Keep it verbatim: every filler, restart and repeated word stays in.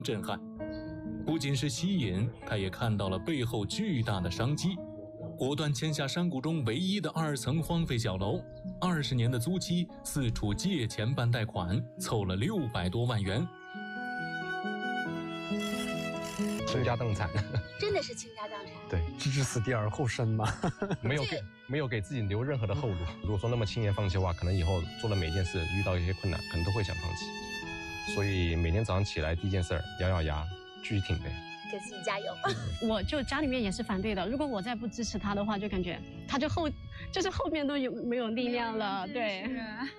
震撼。不仅是吸引，他也看到了背后巨大的商机，果断签下山谷中唯一的二层荒废小楼，二十年的租期，四处借钱办贷款，凑了六百多万元。 倾家荡产， 真的是倾家荡产。 对， 置之死地而后生嘛， 没有给没有给自己留任何的后路。如果说那么轻言放弃的话，可能以后做的每一件事遇到一些困难，可能都会想放弃。所以每天早上起来第一件事儿，咬咬牙继续挺呗， 给自己加油。 我就家里面也是反对的，如果我再不支持他的话，就感觉他就后就是后面都有没有力量了，对。